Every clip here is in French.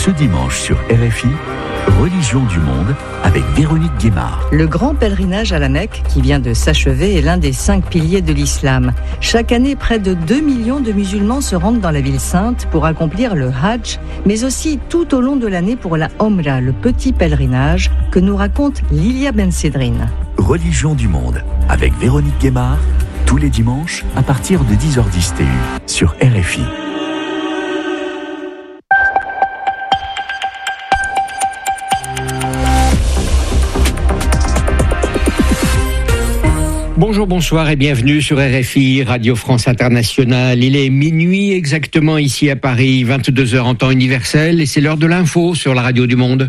Ce dimanche sur RFI, Religion du monde avec Véronique Guémard. Le grand pèlerinage à la Mecque qui vient de s'achever est l'un des 5 piliers de l'islam. Chaque année, près de 2 millions de musulmans se rendent dans la ville sainte pour accomplir le Hajj, mais aussi tout au long de l'année pour la Omra, le petit pèlerinage que nous raconte Lilia Ben Sedrine. Religion du monde avec Véronique Guémard, tous les dimanches à partir de 10h10 TU sur RFI. Bonjour, bonsoir et bienvenue sur RFI, Radio France Internationale. Il est minuit exactement ici à Paris, 22h en temps universel et c'est l'heure de l'info sur la Radio du Monde.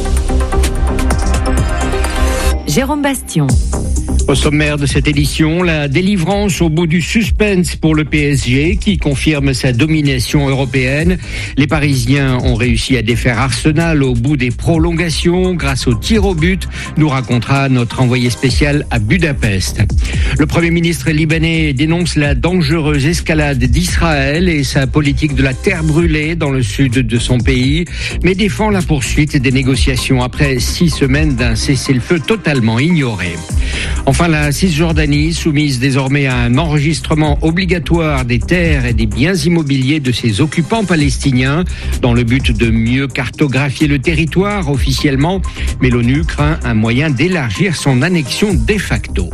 Jérôme Bastion. Au sommaire de cette édition, la délivrance au bout du suspense pour le PSG qui confirme sa domination européenne. Les Parisiens ont réussi à défaire Arsenal au bout des prolongations grâce au tir au but, nous racontera notre envoyé spécial à Budapest. Le Premier ministre libanais dénonce la dangereuse escalade d'Israël et sa politique de la terre brûlée dans le sud de son pays, mais défend la poursuite des négociations après 6 semaines d'un cessez-le-feu totalement ignoré. Enfin, la Cisjordanie, soumise désormais à un enregistrement obligatoire des terres et des biens immobiliers de ses occupants palestiniens, dans le but de mieux cartographier le territoire officiellement, mais l'ONU craint un moyen d'élargir son annexion de facto.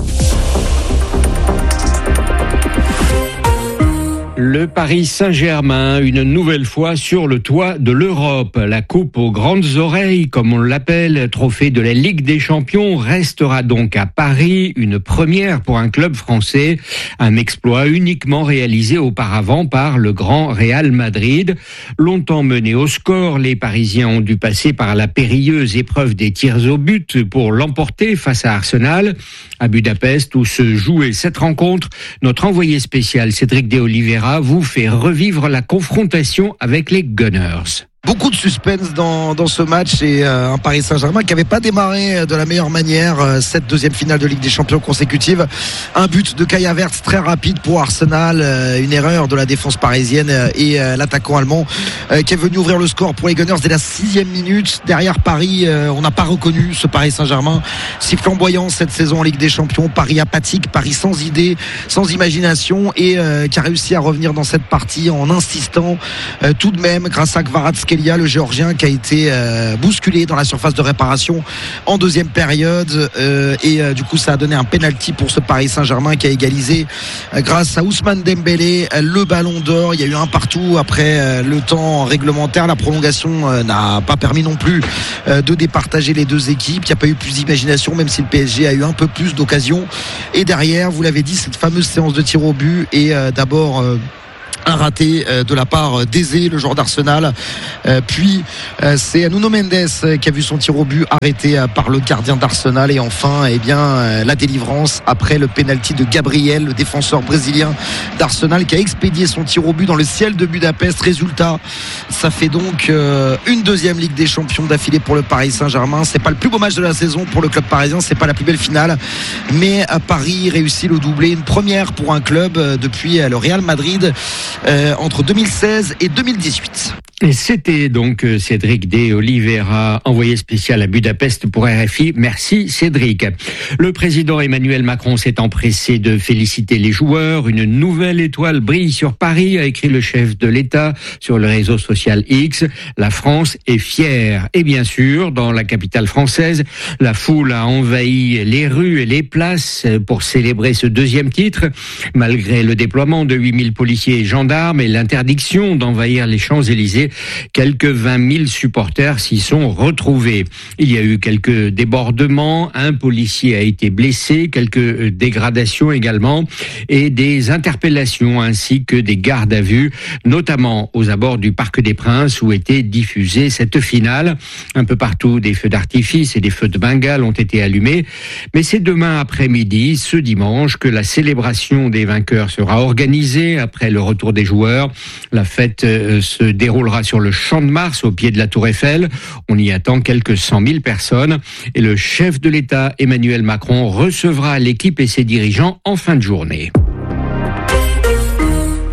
Le Paris Saint-Germain, une nouvelle fois sur le toit de l'Europe. La coupe aux grandes oreilles, comme on l'appelle, trophée de la Ligue des Champions, restera donc à Paris, une première pour un club français. Un exploit uniquement réalisé auparavant par le grand Real Madrid. Longtemps mené au score, les Parisiens ont dû passer par la périlleuse épreuve des tirs au but pour l'emporter face à Arsenal. À Budapest, où se jouait cette rencontre, notre envoyé spécial Cédric de Oliveira vous fait revivre la confrontation avec les Gunners. Beaucoup de suspense dans ce match et un Paris Saint-Germain qui n'avait pas démarré de la meilleure manière cette deuxième finale de Ligue des Champions consécutive. Un but de Kai Havertz très rapide pour Arsenal, une erreur de la défense parisienne et l'attaquant allemand qui est venu ouvrir le score pour les Gunners dès la 6e minute. Derrière Paris, on n'a pas reconnu ce Paris Saint-Germain si flamboyant cette saison en Ligue des Champions. Paris apathique, Paris sans idée, sans imagination et qui a réussi à revenir dans cette partie en insistant tout de même grâce à Kvaratskhelia, le Géorgien qui a été bousculé dans la surface de réparation en deuxième période et du coup ça a donné un penalty pour ce Paris Saint-Germain qui a égalisé grâce à Ousmane Dembélé le ballon d'or. Il y a eu un partout après le temps réglementaire. La prolongation n'a pas permis non plus de départager les deux équipes. Il n'y a pas eu plus d'imagination même si le PSG a eu un peu plus d'occasions. Et derrière, vous l'avez dit, cette fameuse séance de tir au but et d'abord un raté de la part d'Eze, le joueur d'Arsenal. Puis c'est Nuno Mendes qui a vu son tir au but arrêté par le gardien d'Arsenal. Et enfin, la délivrance après le penalty de Gabriel, le défenseur brésilien d'Arsenal, qui a expédié son tir au but dans le ciel de Budapest. Résultat, ça fait donc une deuxième Ligue des Champions d'affilée pour le Paris Saint-Germain. C'est pas le plus beau match de la saison pour le club parisien, c'est pas la plus belle finale, mais Paris réussit le doublé, une première pour un club depuis le Real Madrid entre 2016 et 2018. Et c'était donc Cédric de Oliveira, envoyé spécial à Budapest pour RFI. Merci Cédric. Le président Emmanuel Macron s'est empressé de féliciter les joueurs. Une nouvelle étoile brille sur Paris, a écrit le chef de l'État sur le réseau social X. La France est fière. Et bien sûr, dans la capitale française, la foule a envahi les rues et les places pour célébrer ce deuxième titre. Malgré le déploiement de 8000 policiers et gendarmes et l'interdiction d'envahir les Champs-Élysées, quelques 20 000 supporters s'y sont retrouvés. Il y a eu quelques débordements, un policier a été blessé, quelques dégradations également et des interpellations ainsi que des gardes à vue, notamment aux abords du Parc des Princes où était diffusée cette finale. Un peu partout, des feux d'artifice et des feux de Bengale ont été allumés, mais c'est demain après-midi, ce dimanche, que la célébration des vainqueurs sera organisée après le retour des joueurs. La fête se déroulera sur le Champ de Mars, au pied de la Tour Eiffel. On y attend quelques 100 000 personnes. Et le chef de l'État, Emmanuel Macron, recevra l'équipe et ses dirigeants en fin de journée.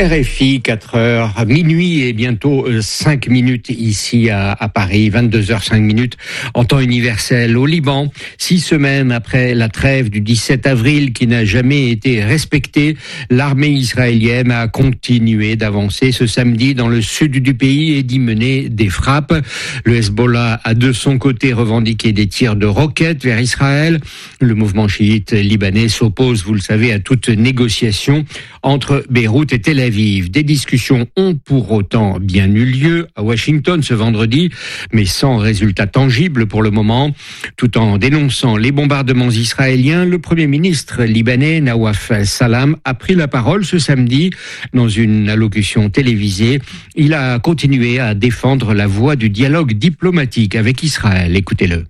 RFI, 4h, minuit et bientôt 5 minutes ici à Paris, 22h05 en temps universel. Au Liban, 6 semaines après la trêve du 17 avril qui n'a jamais été respectée, l'armée israélienne a continué d'avancer ce samedi dans le sud du pays et d'y mener des frappes. Le Hezbollah a de son côté revendiqué des tirs de roquettes vers Israël. Le mouvement chiite libanais s'oppose, vous le savez, à toute négociation entre Beyrouth et Tel Aviv. Des discussions ont pour autant bien eu lieu à Washington ce vendredi, mais sans résultat tangible pour le moment. Tout en dénonçant les bombardements israéliens, le Premier ministre libanais Nawaf Salam a pris la parole ce samedi dans une allocution télévisée. Il a continué à défendre la voie du dialogue diplomatique avec Israël. Écoutez-le.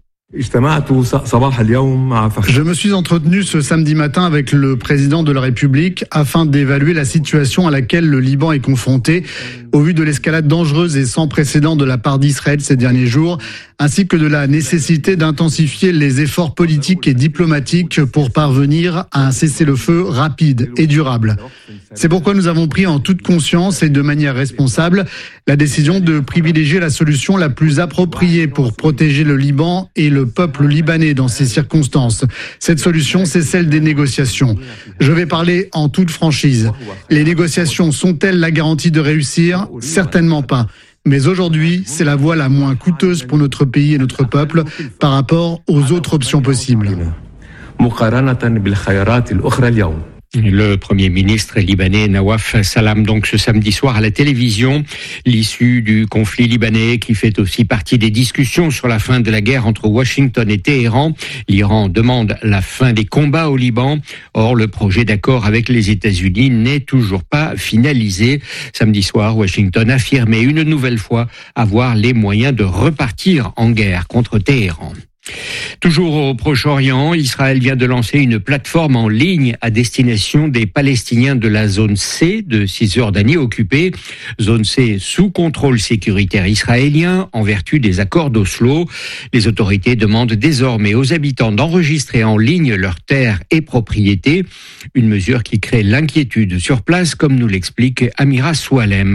Je me suis entretenu ce samedi matin avec le président de la République afin d'évaluer la situation à laquelle le Liban est confronté au vu de l'escalade dangereuse et sans précédent de la part d'Israël ces derniers jours, ainsi que de la nécessité d'intensifier les efforts politiques et diplomatiques pour parvenir à un cessez-le-feu rapide et durable. C'est pourquoi nous avons pris en toute conscience et de manière responsable la décision de privilégier la solution la plus appropriée pour protéger le Liban et le peuple libanais dans ces circonstances. Cette solution, c'est celle des négociations. Je vais parler en toute franchise. Les négociations sont-elles la garantie de réussir ? Certainement pas. Mais aujourd'hui, c'est la voie la moins coûteuse pour notre pays et notre peuple par rapport aux autres options possibles. Le Premier ministre libanais Nawaf Salam, donc ce samedi soir à la télévision, l'issue du conflit libanais qui fait aussi partie des discussions sur la fin de la guerre entre Washington et Téhéran. L'Iran demande la fin des combats au Liban. Or, le projet d'accord avec les États-Unis n'est toujours pas finalisé. Samedi soir, Washington affirmait une nouvelle fois avoir les moyens de repartir en guerre contre Téhéran. Toujours au Proche-Orient, Israël vient de lancer une plateforme en ligne à destination des Palestiniens de la zone C de Cisjordanie occupée, zone C sous contrôle sécuritaire israélien en vertu des accords d'Oslo. Les autorités demandent désormais aux habitants d'enregistrer en ligne leurs terres et propriétés, une mesure qui crée l'inquiétude sur place, comme nous l'explique Amira Souilem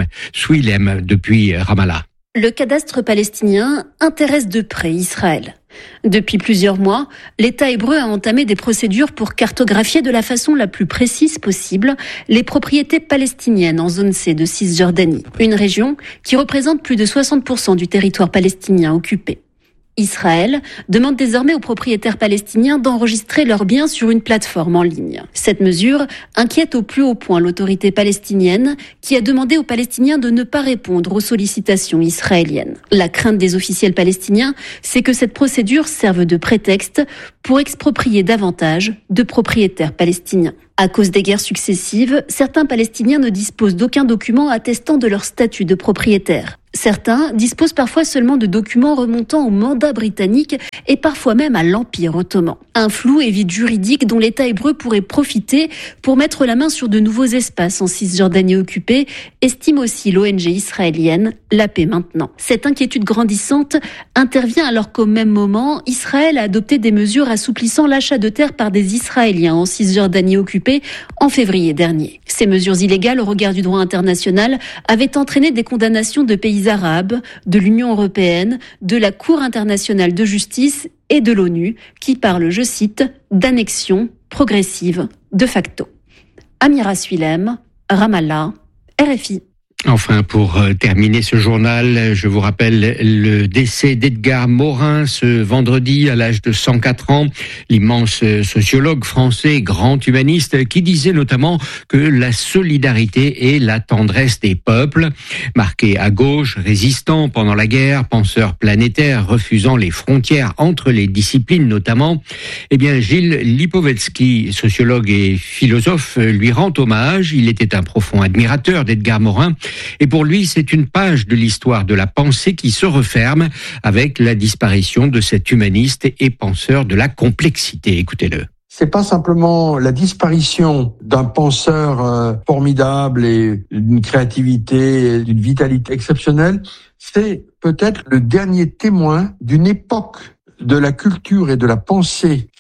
depuis Ramallah. Le cadastre palestinien intéresse de près Israël. Depuis plusieurs mois, l'État hébreu a entamé des procédures pour cartographier de la façon la plus précise possible les propriétés palestiniennes en zone C de Cisjordanie, une région qui représente plus de 60% du territoire palestinien occupé. Israël demande désormais aux propriétaires palestiniens d'enregistrer leurs biens sur une plateforme en ligne. Cette mesure inquiète au plus haut point l'autorité palestinienne qui a demandé aux Palestiniens de ne pas répondre aux sollicitations israéliennes. La crainte des officiels palestiniens, c'est que cette procédure serve de prétexte pour exproprier davantage de propriétaires palestiniens. À cause des guerres successives, certains Palestiniens ne disposent d'aucun document attestant de leur statut de propriétaire. Certains disposent parfois seulement de documents remontant au mandat britannique et parfois même à l'Empire ottoman. Un flou et vide juridique dont l'État hébreu pourrait profiter pour mettre la main sur de nouveaux espaces en Cisjordanie occupée, estime aussi l'ONG israélienne La Paix Maintenant. Cette inquiétude grandissante intervient alors qu'au même moment, Israël a adopté des mesures assouplissant l'achat de terres par des Israéliens en Cisjordanie occupée en février dernier. Ces mesures illégales au regard du droit international avaient entraîné des condamnations de pays arabes, de l'Union européenne, de la Cour internationale de justice et de l'ONU, qui parlent, je cite, d'annexion progressive de facto. Amira Souilem, Ramallah, RFI. Enfin, pour terminer ce journal, je vous rappelle le décès d'Edgar Morin ce vendredi à l'âge de 104 ans, l'immense sociologue français, grand humaniste, qui disait notamment que la solidarité est la tendresse des peuples. Marqué à gauche, résistant pendant la guerre, penseur planétaire, refusant les frontières entre les disciplines notamment, eh bien Gilles Lipovetsky, sociologue et philosophe, lui rend hommage. Il était un profond admirateur d'Edgar Morin. Et pour lui, c'est une page de l'histoire de la pensée qui se referme avec la disparition de cet humaniste et penseur de la complexité. Écoutez-le. C'est pas simplement la disparition d'un penseur formidable et d'une créativité, d'une vitalité exceptionnelle, c'est peut-être le dernier témoin d'une époque de la culture et de la pensée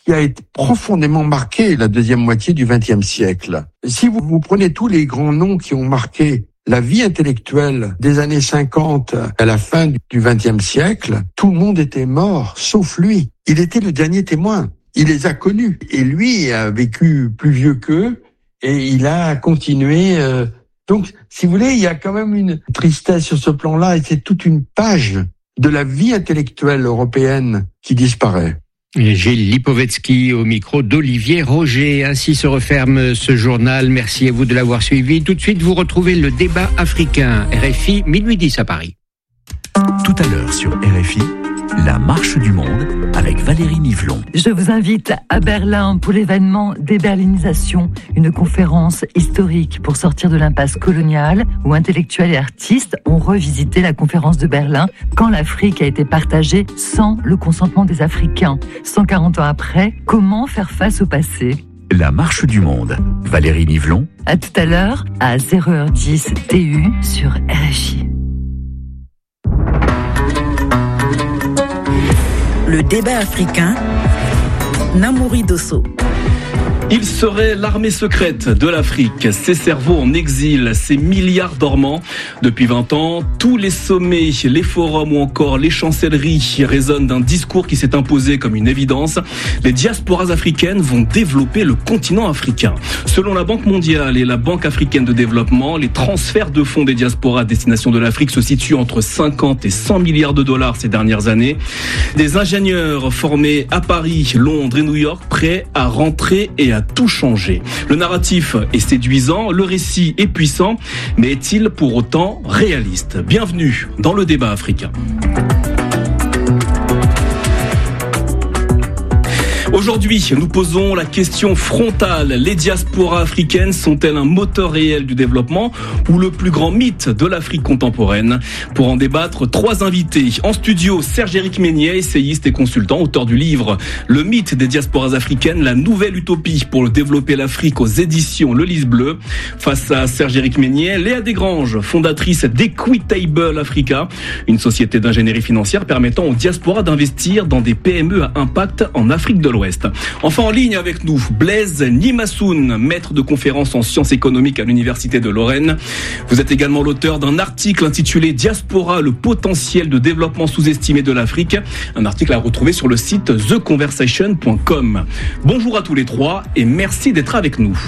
qui a été profondément marqué la deuxième moitié du XXe siècle. Si vous prenez tous les grands noms qui ont marqué la vie intellectuelle des années 50 à la fin du XXe siècle, tout le monde était mort, sauf lui. Il était le dernier témoin. Il les a connus. Et lui a vécu plus vieux qu'eux et il a continué. Donc, si vous voulez, il y a quand même une tristesse sur ce plan-là et c'est toute une page de la vie intellectuelle européenne qui disparaît. Gilles Lipovetsky au micro d'Olivier Roger. Ainsi se referme ce journal. Merci à vous de l'avoir suivi. Tout de suite, vous retrouvez le débat africain. RFI, minuit 10 à Paris. Tout à l'heure sur RFI, la marche du monde avec Valérie Nivelon. Je vous invite à Berlin pour l'événement Déberlinisation, une conférence historique pour sortir de l'impasse coloniale où intellectuels et artistes ont revisité la conférence de Berlin quand l'Afrique a été partagée sans le consentement des Africains. 140 ans après, comment faire face au passé ? La marche du monde. Valérie Nivelon. À tout à l'heure, à 0h10 TU sur RFI. Le débat africain, Namouri Dosso. Il serait l'armée secrète de l'Afrique, ses cerveaux en exil, ses milliards dormants. Depuis 20 ans, tous les sommets, les forums ou encore les chancelleries résonnent d'un discours qui s'est imposé comme une évidence. Les diasporas africaines vont développer le continent africain. Selon la Banque mondiale et la Banque africaine de développement, les transferts de fonds des diasporas à destination de l'Afrique se situent entre 50 et 100 milliards de dollars ces dernières années. Des ingénieurs formés à Paris, Londres et New York prêts à rentrer et à tout changer. Le narratif est séduisant, le récit est puissant, mais est-il pour autant réaliste ? Bienvenue dans le débat africain. Aujourd'hui, nous posons la question frontale. Les diasporas africaines sont-elles un moteur réel du développement ou le plus grand mythe de l'Afrique contemporaine ? Pour en débattre, 3 invités. En studio, Serge-Éric Meignet, essayiste et consultant, auteur du livre « Le mythe des diasporas africaines, la nouvelle utopie pour le développer l'Afrique » aux éditions Le Lys Bleu. Face à Serge-Éric Meignet, Léa Desgranges, fondatrice d'Equitable Africa, une société d'ingénierie financière permettant aux diasporas d'investir dans des PME à impact en Afrique de l'Ouest. Enfin, en ligne avec nous, Blaise Nimassoun, maître de conférences en sciences économiques à l'Université de Lorraine. Vous êtes également l'auteur d'un article intitulé « Diaspora, le potentiel de développement sous-estimé de l'Afrique », un article à retrouver sur le site theconversation.com. Bonjour à tous les 3 et merci d'être avec nous.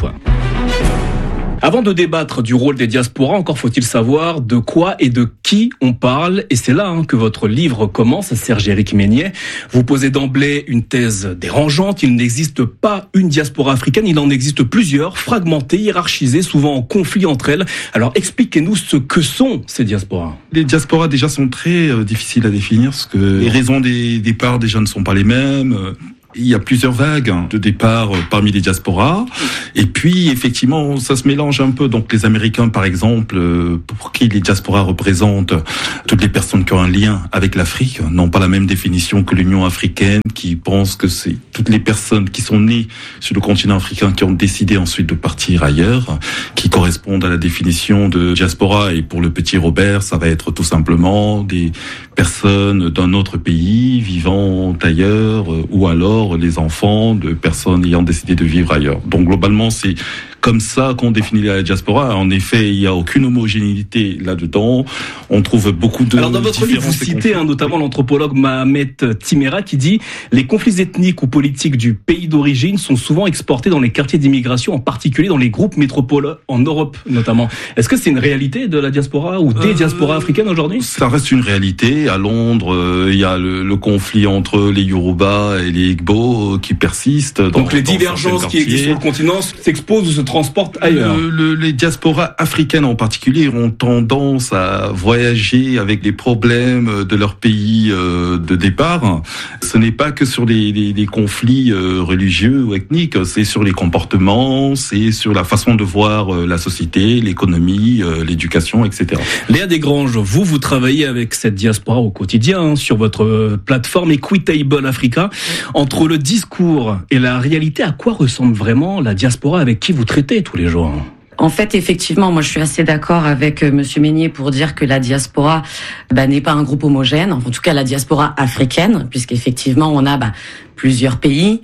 Avant de débattre du rôle des diasporas, encore faut-il savoir de quoi et de qui on parle. Et c'est là que votre livre commence, Serge-Éric Meignet. Vous posez d'emblée une thèse dérangeante. Il n'existe pas une diaspora africaine, il en existe plusieurs, fragmentées, hiérarchisées, souvent en conflit entre elles. Alors expliquez-nous ce que sont ces diasporas. Les diasporas déjà sont très difficiles à définir, parce que les raisons des départs déjà ne sont pas les mêmes. Il y a plusieurs vagues de départ parmi les diasporas. Et puis, effectivement, ça se mélange un peu. Donc, les Américains, par exemple, pour qui les diasporas représentent toutes les personnes qui ont un lien avec l'Afrique, n'ont pas la même définition que l'Union africaine, qui pense que c'est toutes les personnes qui sont nées sur le continent africain qui ont décidé ensuite de partir ailleurs, qui correspondent à la définition de diaspora. Et pour le petit Robert, ça va être tout simplement des personnes d'un autre pays vivant ailleurs, ou alors les enfants de personnes ayant décidé de vivre ailleurs. Donc globalement, c'est comme ça qu'on définit la diaspora. En effet, il n'y a aucune homogénéité là-dedans. On trouve beaucoup de... Alors dans votre livre, vous citez notamment l'anthropologue Mohamed Timera qui dit « Les conflits ethniques ou politiques du pays d'origine sont souvent exportés dans les quartiers d'immigration, en particulier dans les groupes métropoles en Europe notamment ». Est-ce que c'est une réalité de la diaspora ou des diasporas africaines aujourd'hui ? Ça reste une réalité. À Londres, il y a le conflit entre les Yoruba et les Igbo qui persiste. Donc les divergences qui existent sur le continent s'exposent ou se transportent ailleurs. Les diasporas africaines en particulier ont tendance à voyager avec les problèmes de leur pays de départ. Ce n'est pas que sur les conflits religieux ou ethniques, c'est sur les comportements, c'est sur la façon de voir la société, l'économie, l'éducation, etc. Léa Desgranges, vous travaillez avec cette diaspora au quotidien sur votre plateforme Equitable Africa. Entre le discours et la réalité, à quoi ressemble vraiment la diaspora avec qui vous traitez tous les jours ? En fait, effectivement, moi je suis assez d'accord avec Monsieur Meignet pour dire que la diaspora n'est pas un groupe homogène, en tout cas la diaspora africaine, puisqu'effectivement on a plusieurs pays,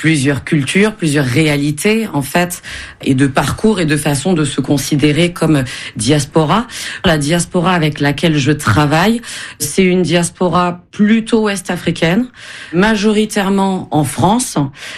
plusieurs cultures, plusieurs réalités en fait, et de parcours et de façon de se considérer comme diaspora. La diaspora avec laquelle je travaille, c'est une diaspora plutôt ouest-africaine, majoritairement en France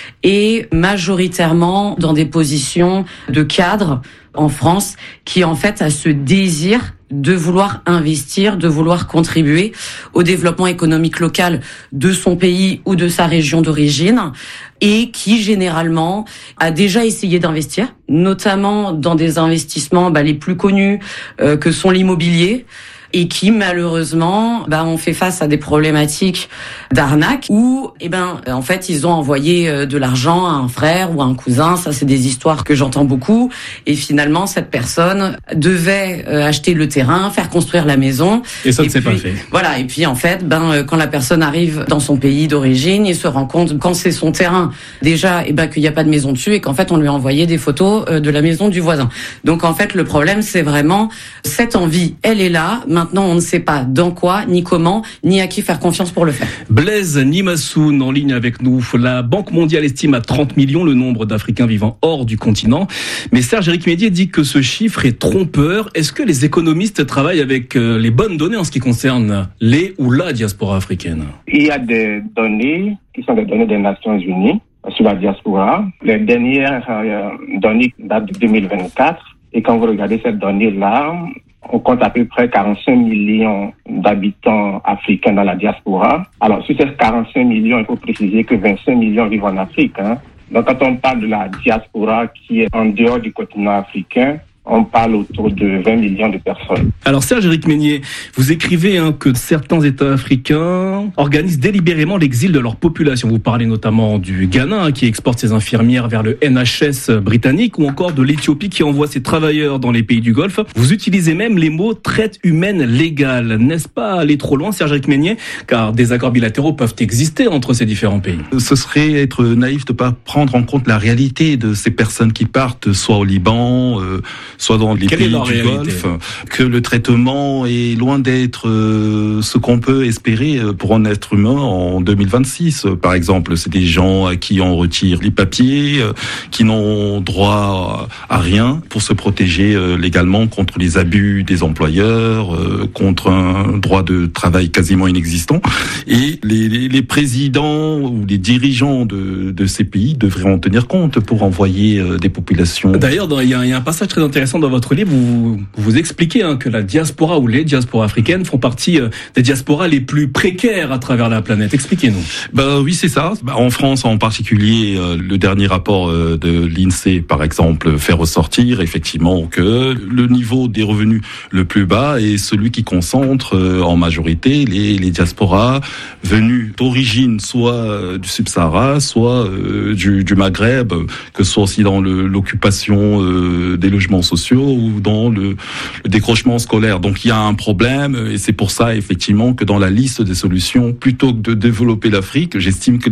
et majoritairement dans des positions de cadre en France, qui en fait a ce désir de vouloir investir, de vouloir contribuer au développement économique local de son pays ou de sa région d'origine, et qui généralement a déjà essayé d'investir, notamment dans des investissements les plus connus que sont l'immobilier, et qui malheureusement ont fait face à des problématiques d'arnaque où en fait ils ont envoyé de l'argent à un frère ou à un cousin. Ça, c'est des histoires que j'entends beaucoup, et finalement cette personne devait acheter le terrain, faire construire la maison, et ça ne s'est pas fait. Voilà, et puis en fait quand la personne arrive dans son pays d'origine, il se rend compte quand c'est son terrain déjà qu'il n'y a pas de maison dessus, et qu'en fait on lui a envoyé des photos de la maison du voisin. Donc en fait le problème, c'est vraiment cette envie, elle est là. Maintenant, on ne sait pas dans quoi, ni comment, ni à qui faire confiance pour le faire. Blaise Nimassoun en ligne avec nous. La Banque mondiale estime à 30 millions le nombre d'Africains vivant hors du continent. Mais Serge-Éric Médier dit que ce chiffre est trompeur. Est-ce que les économistes travaillent avec les bonnes données en ce qui concerne les ou la diaspora africaine? Il y a des données qui sont des données des Nations Unies sur la diaspora. Les dernières données datent de 2024. Et quand vous regardez cette donnée-là, on compte à peu près 45 millions d'habitants africains dans la diaspora. Alors, sur ces 45 millions, il faut préciser que 25 millions vivent en Afrique. Donc, quand on parle de la diaspora qui est en dehors du continent africain, on parle autour de 20 millions de personnes. Alors Serge-Éric Ménier, vous écrivez que certains États africains organisent délibérément l'exil de leur population. Vous parlez notamment du Ghana qui exporte ses infirmières vers le NHS britannique, ou encore de l'Éthiopie qui envoie ses travailleurs dans les pays du Golfe. Vous utilisez même les mots traite humaine légale. N'est-ce pas aller trop loin, Serge-Éric Ménier? Car des accords bilatéraux peuvent exister entre ces différents pays. Ce serait être naïf de ne pas prendre en compte la réalité de ces personnes qui partent, soit au Liban, soit dans les pays du Golfe, que le traitement est loin d'être ce qu'on peut espérer pour un être humain en 2026. Par exemple, c'est des gens à qui on retire les papiers, qui n'ont droit à rien pour se protéger légalement contre les abus des employeurs, contre un droit de travail quasiment inexistant. Et les présidents ou les dirigeants de ces pays devraient en tenir compte pour envoyer des populations. D'ailleurs, il y a un passage très intéressant dans votre livre où vous expliquez que la diaspora ou les diasporas africaines font partie des diasporas les plus précaires à travers la planète. Expliquez-nous. Oui, c'est ça. En France, en particulier, le dernier rapport de l'INSEE, par exemple, fait ressortir effectivement que le niveau des revenus le plus bas est celui qui concentre en majorité les diasporas venues d'origine soit du Sub-Sahara, soit du Maghreb, que ce soit aussi dans l'occupation des logements sociaux ou dans le décrochement scolaire. Donc il y a un problème, et c'est pour ça effectivement que dans la liste des solutions, plutôt que de développer l'Afrique, j'estime que